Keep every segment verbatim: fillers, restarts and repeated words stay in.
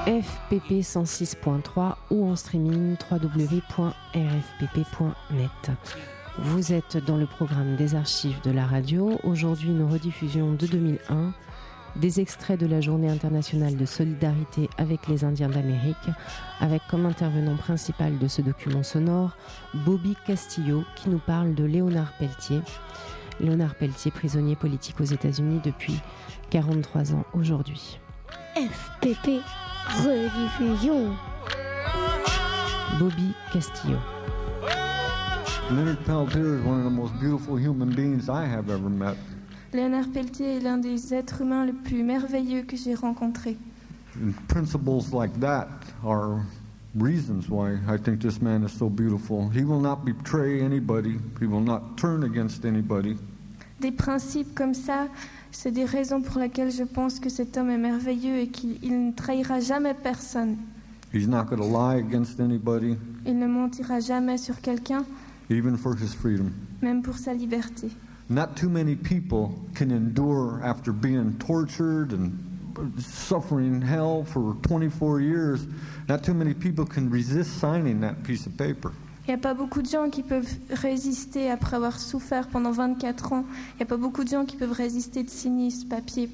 F P P cent six point trois ou en streaming w w w point r f p p point net. Vous êtes dans le programme des archives de la radio. Aujourd'hui, une rediffusion de deux mille un, des extraits de la Journée internationale de solidarité avec les Indiens d'Amérique, avec comme intervenant principal de ce document sonore, Bobby Castillo, qui nous parle de Léonard Peltier. Léonard Peltier, prisonnier politique aux États-Unis depuis quarante-trois ans aujourd'hui. F P P rediffusion. Bobby Castillo. Leonard Peltier is one of the most beautiful human beings I have ever met. Léonard Peltier est l'un des êtres humains les plus merveilleux que j'ai rencontrés. And principles like that are reasons why I think this man is so beautiful. He will not betray anybody. He will not turn against anybody. Des principes comme ça, c'est des raisons pour lesquelles je pense que cet homme est merveilleux et qu'il il ne trahira jamais personne. He's not going to lie against anybody, Il ne mentira jamais sur quelqu'un, even for his freedom. même pour sa liberté. Not too many people can endure after being tortured and suffering hell for twenty-four years. Not too many people can resist signing that piece of paper. Il n'y a pas beaucoup de gens qui peuvent résister après avoir souffert pendant vingt-quatre ans. Il n'y a pas beaucoup de gens qui peuvent résister de signer ce papier.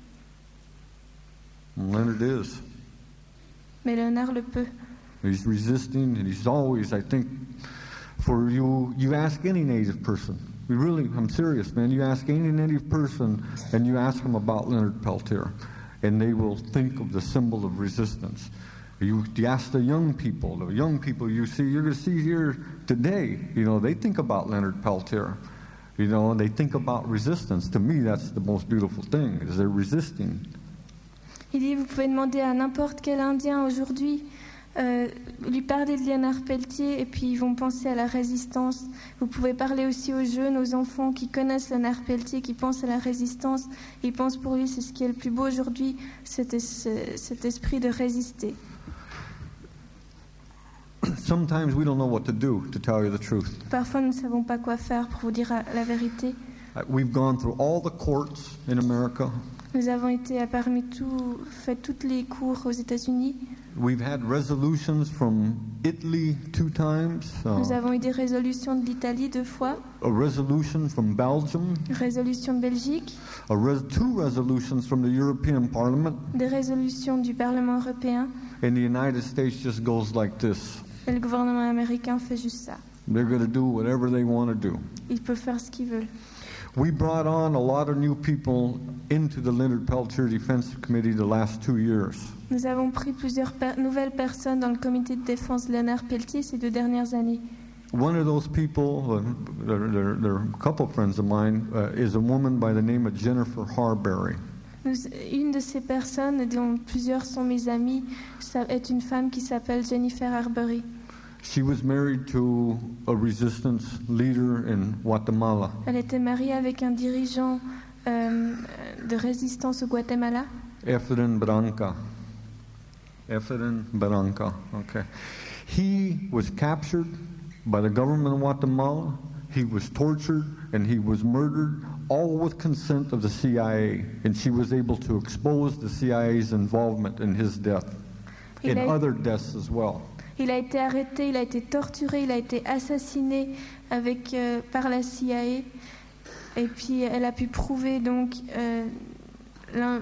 Leonard is. Mais Léonard le peut. He's resisting, and he's always, I think, for you, you ask any Native person, we really, I'm serious, man, you ask any Native person, and you ask them about Leonard Peltier, and they will think of the symbol of resistance. You, you ask the young people, the young people you see, you're going to see here today, you know, they think about Leonard Peltier, you know, and they think about resistance. To me, that's the most beautiful thing, is they're resisting. Il dit, vous pouvez demander à n'importe quel Indien aujourd'hui, euh, lui parler de Léonard Peltier, et puis ils vont penser à la résistance. Vous pouvez parler aussi aux jeunes, aux enfants qui connaissent Léonard Peltier, qui pensent à la résistance. Ils pensent pour lui, c'est ce qui est le plus beau aujourd'hui, cet, cet esprit de résister. Sometimes we don't know what to do, to tell you the truth. Parfois, nous ne savons pas quoi faire pour vous dire la vérité. Uh, We've gone through all the courts in America. Nous avons été à parmi tout, fait toutes les cours aux États-Unis. We've had resolutions from Italy two times, uh, Nous avons eu des résolutions de l'Italie deux fois, a resolution from Belgium, résolutions de Belgique, a res- two resolutions from the European Parliament, des résolutions du Parlement européen. and the United States just goes like this. Et le gouvernement américain fait juste ça. They're going to do whatever they want to do. Ils peuvent faire ce qu'ils veulent. We brought on a lot of new people into the Leonard Peltier Defense Committee the last two years. Nous avons pris plusieurs per- nouvelles personnes dans le comité de défense de Léonard Peltier ces deux dernières années. One of those people, uh, they're, they're, they're a couple friends of mine, uh, is a woman by the name of Jennifer Harberry. Nous- une de ces personnes, dont plusieurs sont mes amis, ça- est une femme qui s'appelle Jennifer Arbery. She was married to a resistance leader in Guatemala. Elle était mariée avec un dirigeant euh, de résistance au Guatemala, Efren Branca. Efren Branca, okay. He was captured by the government of Guatemala. He was tortured and he was murdered, all with consent of the C I A. And she was able to expose the C I A's involvement in his death, Il and a- other deaths as well. Il a été arrêté, il a été torturé, il a été assassiné avec, euh, par la C I A. Et puis elle a pu prouver donc euh, l'un-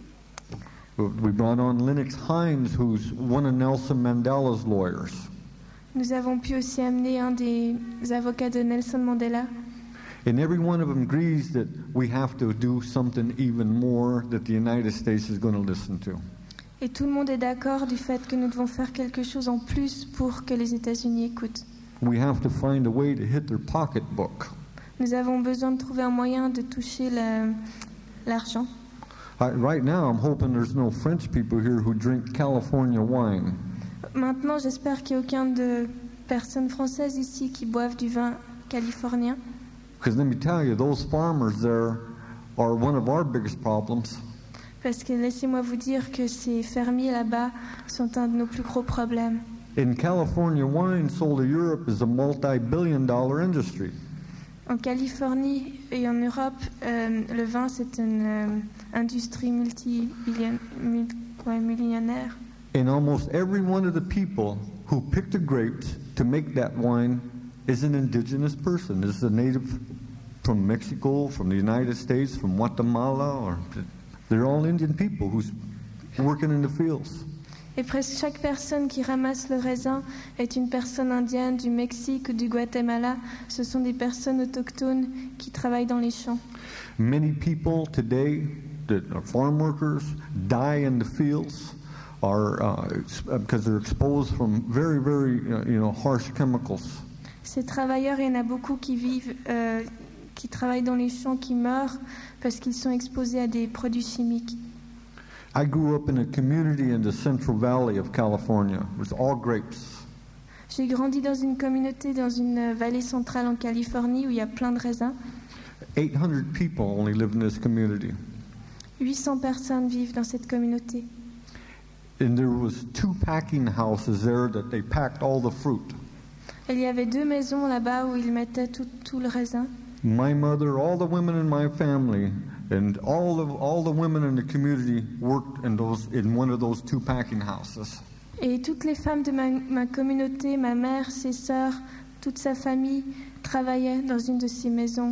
We brought on Lennox Hines, who's one of Nelson Mandela's lawyers. nous avons pu aussi amener un des avocats de Nelson Mandela. And every one of them agrees that we have to do something even more that the United States is going to listen to. Et tout le monde est d'accord du fait que nous devons faire quelque chose en plus pour que les États-Unis écoutent. We have to find a way to hit their pocketbook. Nous avons besoin de trouver un moyen de toucher la- l'argent. I, right now, I'm hoping there's no French people here who drink California wine. Maintenant, j'espère qu'il n'y a aucun de personnes françaises ici qui boivent du vin californien. Because let me tell you, those farmers there are one of our biggest problems. Parce que laissez-moi vous dire que ces fermiers là-bas sont un de nos plus gros problèmes. In California, wine sold to Europe is a multi-billion dollar industry. En Californie et en Europe, euh, le vin c'est une euh, industrie multi-millionnaire. And almost every one of the people who picked the grapes to make that wine is an indigenous person. Is a native from Mexico, from the United States, from Guatemala, or they're all Indian people who's working in the fields. Et presque chaque personne qui ramasse le raisin est une personne indienne du Mexique ou du Guatemala. Ce sont des personnes autochtones qui travaillent dans les champs. Many people today that are farm workers die in the fields are uh, because they're exposed from very, very uh, you know harsh chemicals. Ces travailleurs, il y en a beaucoup qui vivent, euh, qui travaillent dans les champs, qui meurent parce qu'ils sont exposés à des produits chimiques. I grew up in a community in the Central Valley of California. It was all grapes. J'ai grandi dans une communauté dans une vallée centrale en Californie où il y a plein de raisins. eight hundred people only live in this community. huit cents personnes vivent dans cette communauté. And there was two packing houses there that they packed all the fruit. Et il y avait deux maisons là-bas où ils mettaient tout, tout le raisin. My mother, all the women in my family, and all the all the women in the community worked in those in one of those two packing houses. Et toutes les femmes de ma, ma communauté, ma mère, ses sœurs, toute sa famille travaillaient dans une de ces maisons.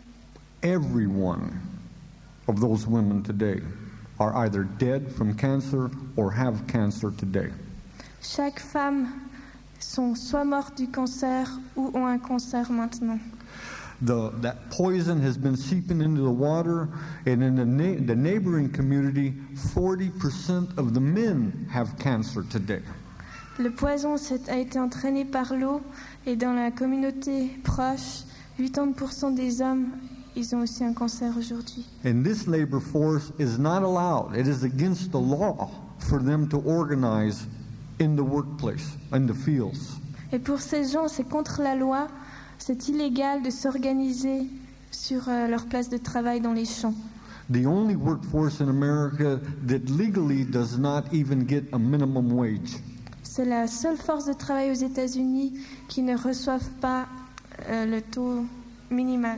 Every one of those women today are either dead from cancer or have cancer today. Chaque femme sont soit mortes du cancer ou ont un cancer maintenant. The, that poison has been seeping into the water, and in the, na- the neighboring community, forty percent of the men have cancer today. Le poison s'est- a été entraîné par l'eau, et dans la communauté proche, quatre-vingts pour cent des hommes, ils ont aussi un cancer aujourd'hui. And this labor force is not allowed. It is against the law for them to organize in the workplace, in the fields. Et pour ces gens, c'est contre la loi, c'est illégal de s'organiser sur euh, leur place de travail dans les champs. The only workforce in America that legally does not even get a minimum wage. C'est la seule force de travail aux États-Unis qui ne reçoivent pas euh, le taux minimal,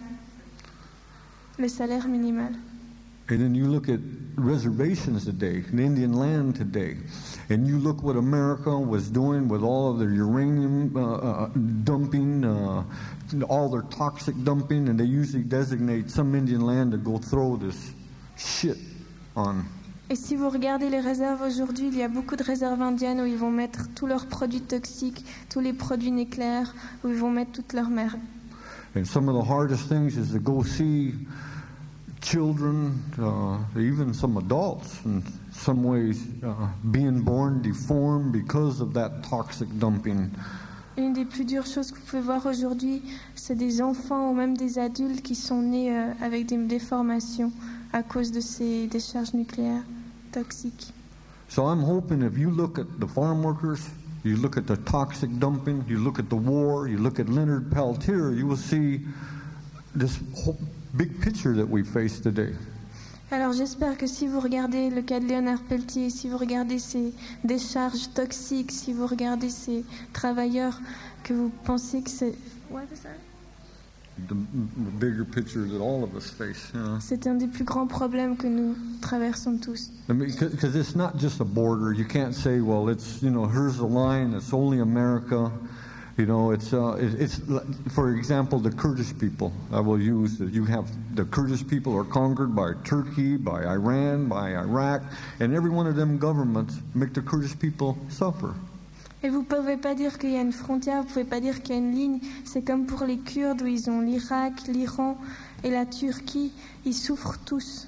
le salaire minimal. And then you look at reservations today, in Indian land today, and you look what America was doing with all of their uranium uh, uh, dumping, uh, all their toxic dumping, and they usually designate some Indian land to go throw this shit on. Et si vous regardez les réserves aujourd'hui, il y a beaucoup de réserves indiennes où ils vont mettre tous leurs produits toxiques, tous les produits nucléaires, où ils vont mettre toute leur merde. And some of the hardest things is to go see children, uh, even some adults, in some ways, uh, being born deformed because of that toxic dumping. Une des plus dures choses que vous pouvez voir aujourd'hui, c'est des enfants ou même des adultes qui sont nés euh, avec des déformations à cause de ces décharges nucléaires toxiques. So I'm hoping if you look at the farm workers, you look at the toxic dumping, you look at the war, you look at Leonard Peltier, you will see this whole big picture that we face today. Alors j'espère que si vous regardez le cas de Léonard Peltier, si vous regardez ces décharges toxiques, si vous regardez ces travailleurs, que vous pensez que c'est... What is that? The, the bigger picture that all of us face, you know. C'est un des plus grands problèmes que nous traversons tous. I mean, because it's not just a border. You can't say, well, it's, you know, here's the line, it's only America. You know, it's, uh, it, it's, for example, the Kurdish people. I will use that you have the Kurdish people are conquered by Turkey, by Iran, by Iraq, and every one of them governments make the Kurdish people suffer. Et vous ne pouvez pas dire qu'il y a une frontière, vous ne pouvez pas dire qu'il y a une ligne. C'est comme pour les Kurdes où ils ont l'Irak, l'Iran et la Turquie. Ils souffrent tous.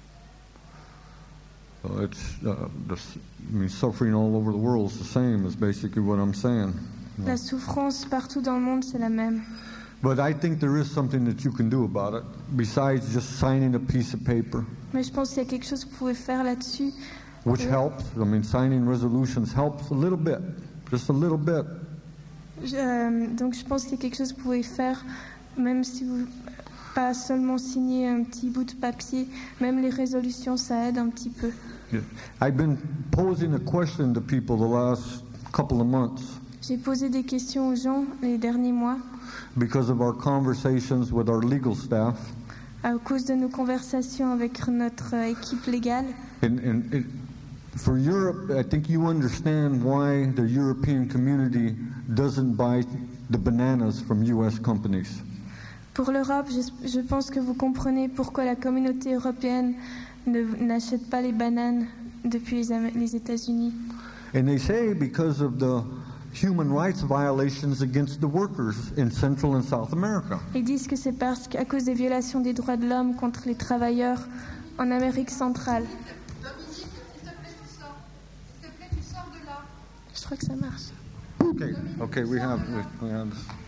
So it's, uh, the, I mean, suffering all over the world is the same, is basically what I'm saying. La souffrance partout dans le monde, c'est la même. But I think there is something that you can do about it, besides just signing a piece of paper, Mais je pense qu'il y a quelque chose que vous pouvez faire là-dessus. which Oui. helps. I mean, signing resolutions helps a little bit, just a little bit. Je- euh, donc je pense qu'il y a quelque chose que vous pouvez faire, même si vous pas seulement signer un petit bout de papier, même les résolutions, ça aide un petit peu. Yeah. I've been posing a question to people the last couple of months J'ai posé des questions aux gens les derniers mois because of our conversations with our legal staff. à cause de nos conversations avec notre euh, équipe légale. And, and it, For Europe, I think you understand why the European community doesn't buy the bananas from U S companies. Pour l'Europe, je, je pense que vous comprenez pourquoi la communauté européenne ne, n'achète pas les bananes depuis les, Am- les États-Unis. And they say because of the human rights violations against the workers in Central and South America. Ils disent que c'est parce qu'à cause des violations des droits de l'homme contre les travailleurs en Amérique centrale. Dominique, s'il te plaît, tu sors. S'il te plaît, tu sors de là. Je crois que ça marche. Okay, okay, we have, we, we have.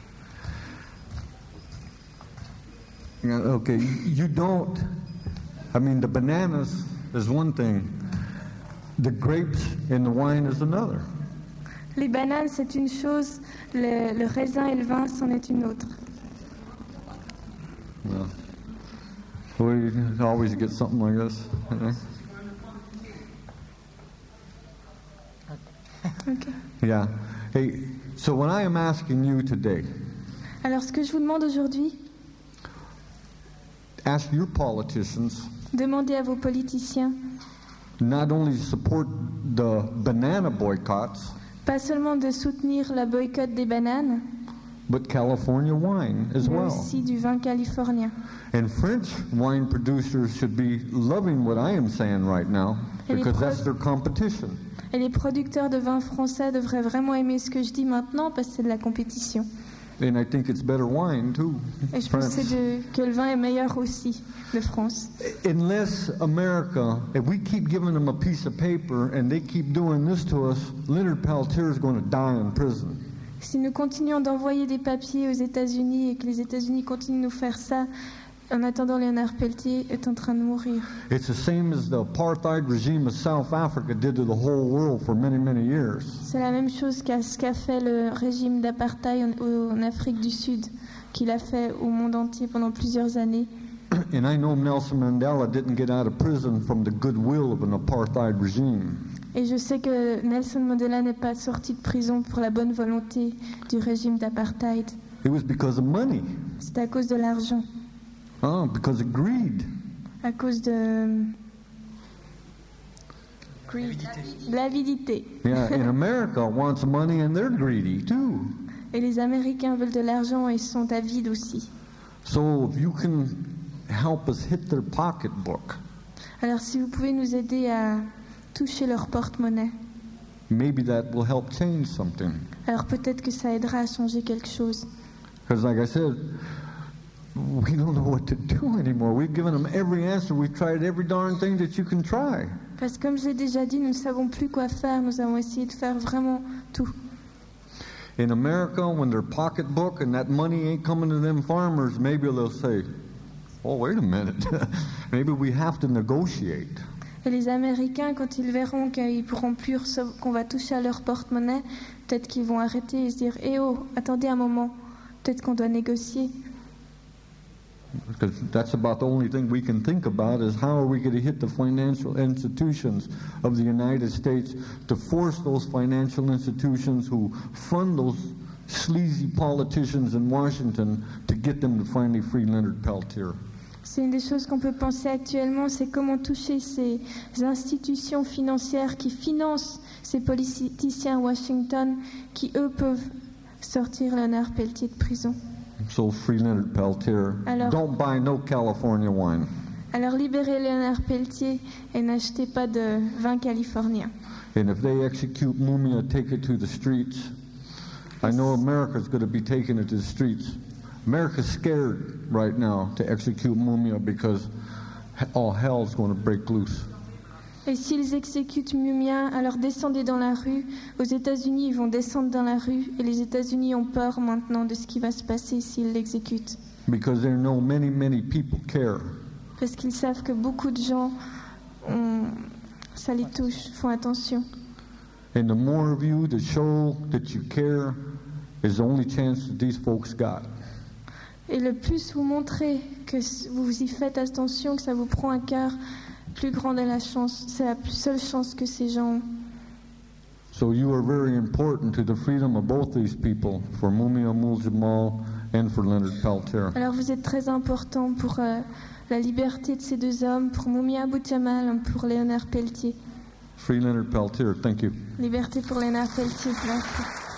Yeah, okay, you don't. I mean, the bananas is one thing. The grapes and the wine is another. Les bananes, c'est une chose, le, le raisin et le vin, c'en est une autre. Yeah. We always get something like this. You know? Okay. Yeah. Hey, so what I am asking you today, Alors, ce que je vous demande aujourd'hui, ask your politicians demandez à vos politiciens, not only to support the banana boycotts, pas seulement de soutenir la boycott des bananes, but California wine as mais well. aussi du vin californien. And French wine producers should be loving what I am saying right now Et les because pro- that's their competition. Et les producteurs de vin français devraient vraiment aimer ce que je dis maintenant parce que c'est de la compétition. And I think it's better wine too. Et je pense que, France. c'est de- que le vin est meilleur aussi de France. Unless America, if we keep giving them a piece of paper and they keep doing this to us, Leonard Peltier is going to die in prison. Si nous continuons d'envoyer des papiers aux États-Unis et que les États-Unis continuent de nous faire ça, en attendant, Léonard Peltier est en train de mourir. It's the same as the apartheid regime of South Africa did to the whole world for many, many years. C'est la même chose qu'a ce qu'a fait le régime d'apartheid en, en Afrique du Sud, qu'il a fait au monde entier pendant plusieurs années. And I know Nelson Mandela didn't get out of prison from the goodwill of an apartheid regime. Et je sais que Nelson Mandela n'est pas sorti de prison pour la bonne volonté du régime d'apartheid. It was because of money, C'est à cause de l'argent, oh, because of greed. à cause de de l'avidité. Yeah, and America wants money and they're greedy too. Et les Américains veulent de l'argent et sont avides aussi. So if you can help us hit their pocketbook, Alors si vous pouvez nous aider à toucher leur porte-monnaie, maybe that will help change something. alors peut-être que ça aidera à changer quelque chose. Because like I said, we don't know what to do anymore. We've given them every answer. We've tried every darn thing that you can try. Parce que comme je l'ai déjà dit, nous ne savons plus quoi faire. Nous avons essayé de faire vraiment tout. In America, when their pocketbook and that money ain't coming to them farmers, maybe they'll say, oh, wait a minute. Maybe we have to negotiate. Et les Américains, quand ils verront qu'ils pourront plus recevoir, qu'on va toucher à leur porte-monnaie, peut-être qu'ils vont arrêter et se dire, eh oh, attendez un moment, peut-être qu'on doit négocier. Because that's about the only thing we can think about is how are we going to hit the financial institutions of the United States to force those financial institutions who fund those sleazy politicians in Washington to get them to finally free Leonard Peltier. C'est une des choses qu'on peut penser actuellement, c'est comment toucher ces institutions financières qui financent ces politiciens à Washington qui, eux, peuvent sortir Léonard Peltier de prison. So free Leonard Peltier. Alors- Don't buy no California wine. Alors libérez Léonard Peltier et n'achetez pas de vin californien. And if they execute Mumia, take it to the streets. I know America's going to be taking it to the streets. America's scared right now to execute Mumia because all hell's going to break loose. Et s'ils exécutent Mumia, alors descendez dans la rue. Aux États-Unis, ils vont descendre dans la rue et les États-Unis ont peur maintenant de ce qui va se passer s'ils l'exécutent. Because they know many, many people care. Parce qu'ils savent que beaucoup de gens, ont- ça les touche, font attention. And the more of you that show that you care is the only chance that these folks got. Et le plus vous montrez que vous y faites attention, que ça vous prend à cœur, plus grande est la chance. C'est la plus seule chance que ces gens ont. So you are very important to the freedom of both these people, for Mumia Abdul-Jamal and for Leonard Peltier. Alors vous êtes très important pour euh, la liberté de ces deux hommes, pour Mumia Abdul-Jamal, pour Léonard Peltier. Free Leonard Peltier. Thank you. Liberté pour Léonard Pelletier. Merci.